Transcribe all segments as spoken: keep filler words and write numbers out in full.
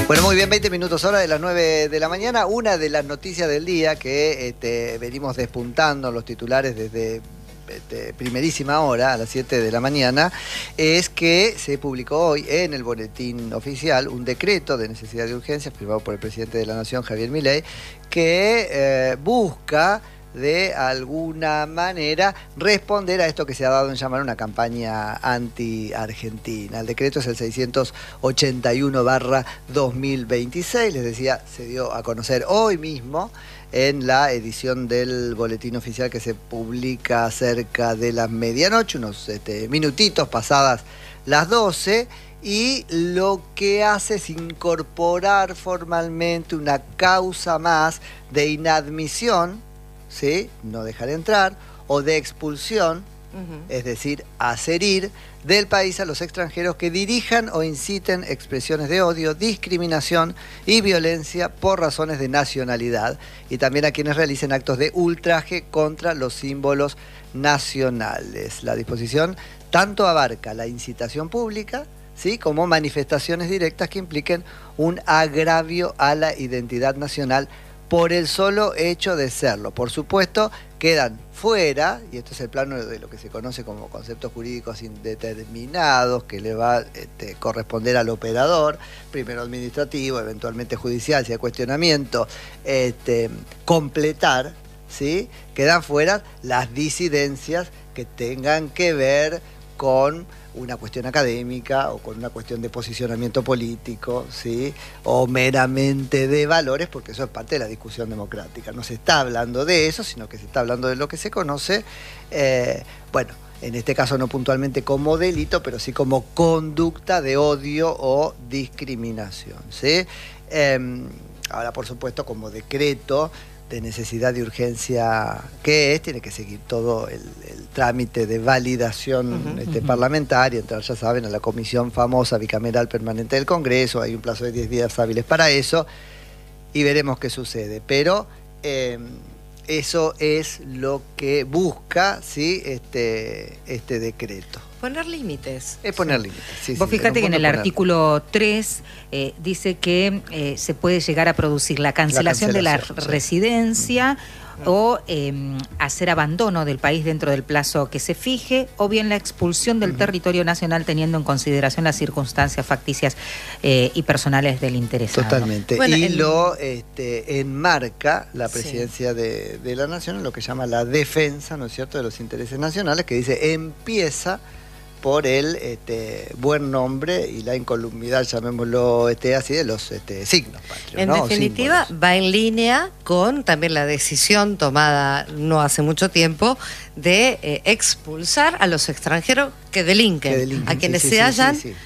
Bueno, muy bien, veinte minutos hora de las nueve de la mañana. Una de las noticias del día que este, venimos despuntando los titulares desde este, primerísima hora, a las siete de la mañana, es que se publicó hoy en el Boletín Oficial un decreto de necesidad de urgencia firmado por el presidente de la Nación, Javier Milei, que eh, busca de alguna manera responder a esto que se ha dado en llamar una campaña anti-argentina. El decreto es el seiscientos ochenta y uno barra dos mil veintiséis, les decía, se dio a conocer hoy mismo en la edición del Boletín Oficial que se publica cerca de la medianoche, unos este, minutitos pasadas las doce, y lo que hace es incorporar formalmente una causa más de inadmisión, ¿sí? No dejar entrar, o de expulsión, uh-huh. es decir, hacer ir del país a los extranjeros que dirijan o inciten expresiones de odio, discriminación y violencia por razones de nacionalidad, y también a quienes realicen actos de ultraje contra los símbolos nacionales. La disposición tanto abarca la incitación pública, ¿sí?, como manifestaciones directas que impliquen un agravio a la identidad nacional por el solo hecho de serlo. Por supuesto, quedan fuera, y esto es el plano de lo que se conoce como conceptos jurídicos indeterminados, que le va a este, corresponder al operador, primero administrativo, eventualmente judicial, si hay cuestionamiento, este, completar, ¿sí? Quedan fuera las disidencias que tengan que ver con una cuestión académica o con una cuestión de posicionamiento político, ¿sí?, o meramente de valores, porque eso es parte de la discusión democrática. No se está hablando de eso, sino que se está hablando de lo que se conoce, eh, bueno, en este caso no puntualmente como delito, pero sí como conducta de odio o discriminación, ¿sí? Eh, ahora, por supuesto, como decreto de necesidad de urgencia que es, tiene que seguir todo el, el trámite de validación uh-huh, este, uh-huh. parlamentaria, entrar, ya saben, a la comisión famosa bicameral permanente del Congreso, hay un plazo de diez días hábiles para eso, y veremos qué sucede. Pero eh, eso es lo que busca, ¿sí?, este, este decreto. Poner límites. Es poner límites. Sí, Vos sí, fíjate que en el poner. artículo tres eh, dice que eh, se puede llegar a producir la cancelación, la cancelación de la sí. residencia uh-huh. o eh, hacer abandono del país dentro del plazo que se fije, o bien la expulsión del uh-huh. territorio nacional teniendo en consideración las circunstancias facticias eh, y personales del interesado. Totalmente. Bueno, y el... lo este, enmarca la presidencia sí. de, de la Nación en lo que llama la defensa, ¿no es cierto?, de los intereses nacionales, que dice empieza por el este, buen nombre y la incolumnidad, llamémoslo este, así, de los este, signos patrios. En ¿no? definitiva, va en línea con también la decisión tomada no hace mucho tiempo de eh, expulsar a los extranjeros que delinquen, que delinquen a quienes sí, sí, se sí, hallan sí, sí.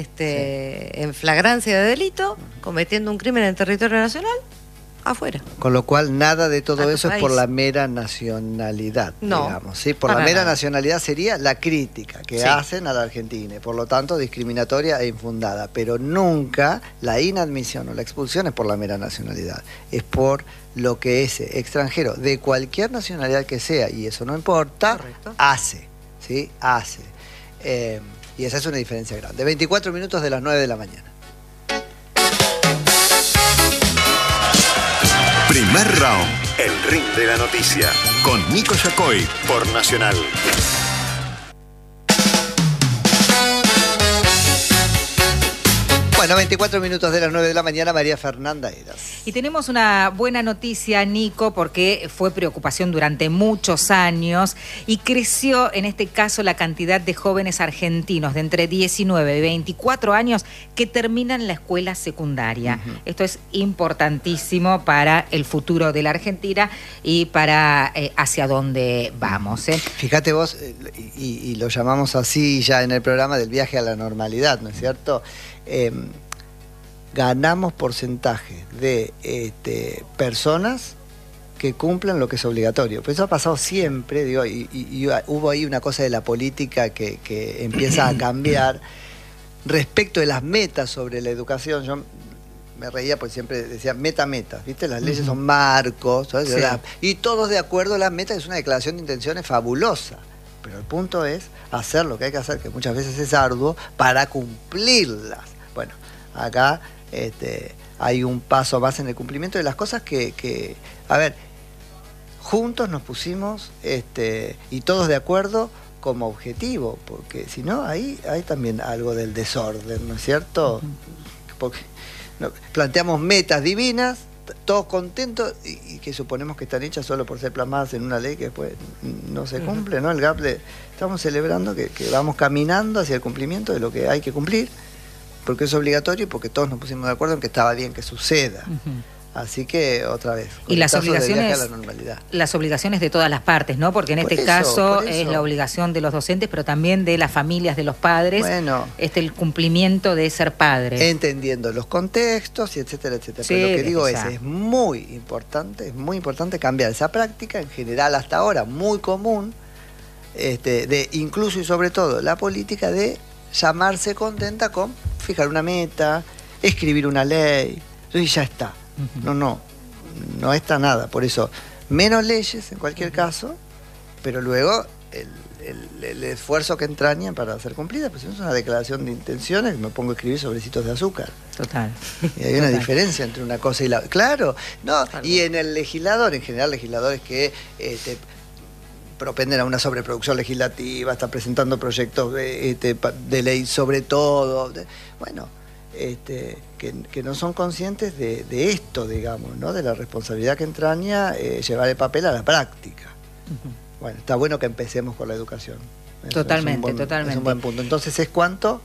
Este, sí. en flagrancia de delito, cometiendo un crimen en el territorio nacional, afuera. Con lo cual, nada de todo a eso es por la mera nacionalidad, no, digamos, ¿sí? Por la mera nada. nacionalidad sería la crítica que sí. hacen a la Argentina, y por lo tanto discriminatoria e infundada, pero nunca la inadmisión o la expulsión es por la mera nacionalidad, es por lo que ese extranjero, de cualquier nacionalidad que sea, y eso no importa, Correcto. hace, ¿sí? Hace. Eh, y esa es una diferencia grande. veinticuatro minutos de las nueve de la mañana. Primer round, el ring de la noticia, con Nico Yacoy por Nacional. Bueno, veinticuatro minutos de las nueve de la mañana, María Fernanda Heras. Y tenemos una buena noticia, Nico, porque fue preocupación durante muchos años y creció en este caso la cantidad de jóvenes argentinos de entre diecinueve y veinticuatro años que terminan la escuela secundaria. Uh-huh. Esto es importantísimo para el futuro de la Argentina y para eh, hacia dónde vamos. ¿eh? Fíjate vos, y, y lo llamamos así ya en el programa del viaje a la normalidad, ¿no es cierto? Eh, ganamos porcentaje de este, personas que cumplan lo que es obligatorio. Pero eso ha pasado siempre, digo, y, y, y hubo ahí una cosa de la política que, que empieza a cambiar respecto de las metas sobre la educación. Yo me reía porque siempre decía meta, meta, ¿viste? Las leyes son marcos, ¿sabes? Sí. Y todos de acuerdo a las metas, es una declaración de intenciones fabulosa. Pero el punto es hacer lo que hay que hacer, que muchas veces es arduo, para cumplirlas. Bueno, acá este, hay un paso más en el cumplimiento de las cosas que, que a ver, juntos nos pusimos este, y todos de acuerdo como objetivo, porque si no, ahí hay también algo del desorden, ¿no es cierto? Porque no, planteamos metas divinas, todos contentos, y, y que suponemos que están hechas solo por ser plasmadas en una ley que después no se cumple, ¿no? El G A P le, estamos celebrando que, que vamos caminando hacia el cumplimiento de lo que hay que cumplir, porque es obligatorio y porque todos nos pusimos de acuerdo en que estaba bien que suceda. Uh-huh. Así que, otra vez, y las obligaciones, la normalidad. las obligaciones de todas las partes, ¿no? Porque en por este eso, caso es la obligación de los docentes, pero también de las familias, de los padres, bueno, este, el cumplimiento de ser padre. Entendiendo los contextos, y etcétera, etcétera. Sí, pero lo que digo es, es muy importante, es muy importante cambiar esa práctica, en general hasta ahora muy común, este, de incluso y sobre todo la política de llamarse contenta con fijar una meta, escribir una ley, y ya está. No, no, no está nada. Por eso, menos leyes en cualquier caso, pero luego el, el, el esfuerzo que entraña para hacer cumplida, pues es una declaración de intenciones que me pongo a escribir sobrecitos de azúcar. Total. Y hay una Total. diferencia entre una cosa y la otra. Claro, no, y en el legislador, en general, legisladores que este, propenden a una sobreproducción legislativa, están presentando proyectos de, este, de ley sobre todo. De, bueno. Este, que, que no son conscientes de, de esto, digamos, ¿no? De la responsabilidad que entraña eh, llevar el papel a la práctica. Uh-huh. Bueno, está bueno que empecemos con la educación. Eso totalmente, es un buen, totalmente. Es un buen punto. Entonces, ¿es cuánto?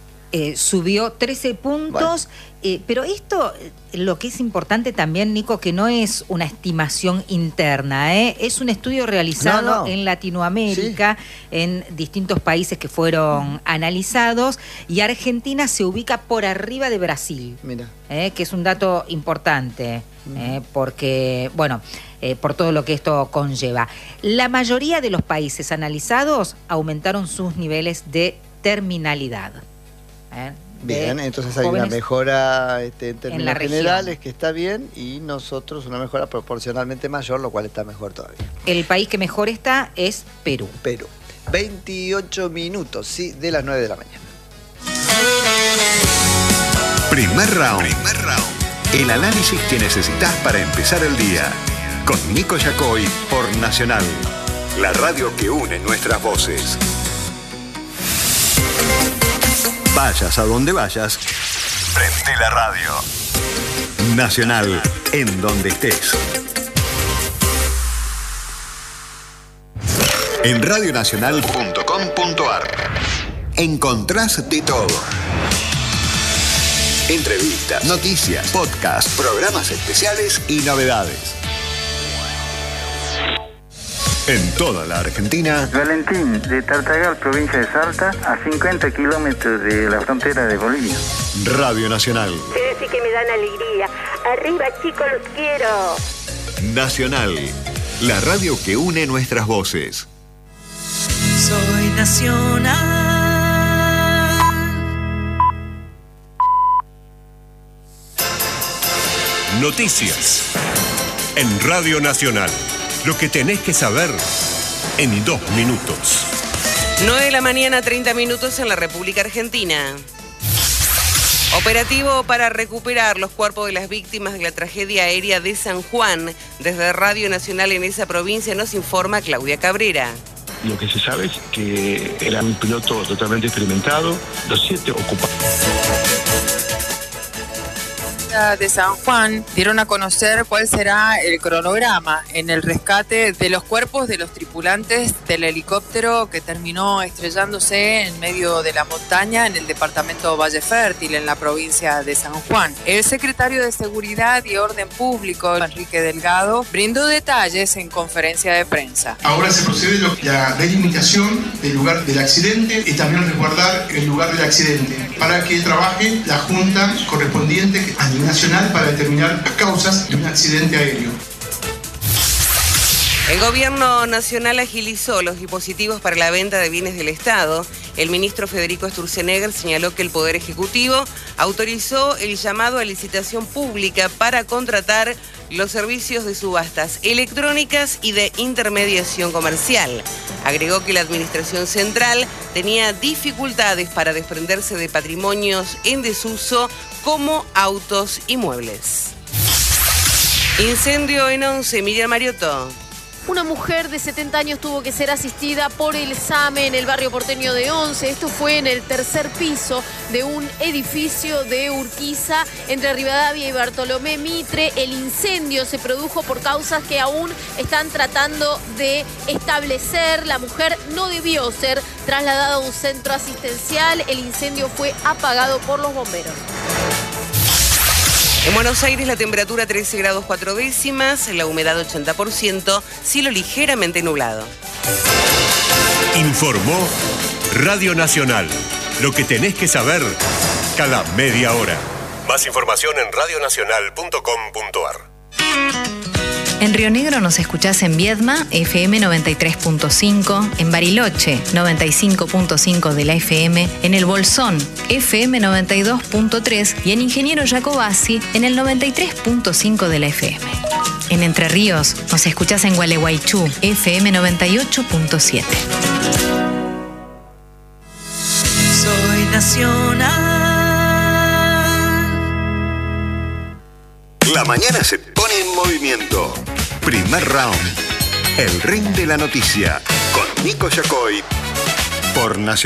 Eh, subió trece puntos, bueno. eh, pero esto, lo que es importante también, Nico, que no es una estimación interna, ¿eh? Es un estudio realizado no, no. en Latinoamérica, sí. en distintos países que fueron mm. analizados, y Argentina se ubica por arriba de Brasil, Mira. ¿eh? que es un dato importante, mm. ¿eh? porque, bueno, eh, por todo lo que esto conlleva. La mayoría de los países analizados aumentaron sus niveles de terminalidad. ¿Eh? Bien, entonces hay una mejora este, en términos en generales que está bien, y nosotros una mejora proporcionalmente mayor, lo cual está mejor todavía. El país que mejor está es Perú. Perú. veintiocho minutos, sí, de las nueve de la mañana. Primer round. Primer round. El análisis que necesitas para empezar el día. Con Nico Yacoy por Nacional. La radio que une nuestras voces. Vayas a donde vayas, prende la radio. Nacional, en donde estés. En radionacional punto com punto ar encontrás de todo. Entrevistas, noticias, podcasts, programas especiales y novedades. En toda la Argentina. Valentín, de Tartagal, provincia de Salta, a cincuenta kilómetros de la frontera de Bolivia. Radio Nacional. Ustedes sí que me dan alegría. Arriba, chicos, los quiero. Nacional, la radio que une nuestras voces. Soy Nacional. Noticias en Radio Nacional. Lo que tenés que saber en dos minutos. nueve de la mañana, treinta minutos en la República Argentina. Operativo para recuperar los cuerpos de las víctimas de la tragedia aérea de San Juan. Desde Radio Nacional en esa provincia nos informa Claudia Cabrera. Lo que se sabe es que era un piloto totalmente experimentado, los siete ocupados de San Juan dieron a conocer cuál será el cronograma en el rescate de los cuerpos de los tripulantes del helicóptero que terminó estrellándose en medio de la montaña en el departamento Valle Fértil, en la provincia de San Juan. El secretario de Seguridad y Orden Público, Enrique Delgado, brindó detalles en conferencia de prensa. Ahora se procede a la delimitación del lugar del accidente y también resguardar el lugar del accidente para que trabaje la junta correspondiente a nivel nacional para determinar las causas de un accidente aéreo. El gobierno nacional agilizó los dispositivos para la venta de bienes del Estado. El ministro Federico Sturzenegger señaló que el Poder Ejecutivo autorizó el llamado a licitación pública para contratar los servicios de subastas electrónicas y de intermediación comercial. Agregó que la Administración Central tenía dificultades para desprenderse de patrimonios en desuso como autos y muebles. Incendio en Once, Miriam Mariotto. Una mujer de setenta años tuvo que ser asistida por el SAME en el barrio porteño de Once. Esto fue en el tercer piso de un edificio de Urquiza entre Rivadavia y Bartolomé Mitre. El incendio se produjo por causas que aún están tratando de establecer. La mujer no debió ser trasladada a un centro asistencial. El incendio fue apagado por los bomberos. En Buenos Aires la temperatura trece grados cuatro décimas, la humedad ochenta por ciento, cielo ligeramente nublado. Informó Radio Nacional. Lo que tenés que saber cada media hora. Más información en radio nacional punto com punto a r. En Río Negro nos escuchás en Viedma, F M noventa y tres punto cinco, en Bariloche, noventa y cinco punto cinco de la F M, en El Bolsón, F M noventa y dos punto tres y en Ingeniero Jacobasi, en el noventa y tres punto cinco de la F M. En Entre Ríos nos escuchás en Gualeguaychú, F M noventa y ocho punto siete. Soy nacional. La mañana se pone en movimiento. Primer round. El ring de la noticia. Con Nico Yacoy. Por Nacional.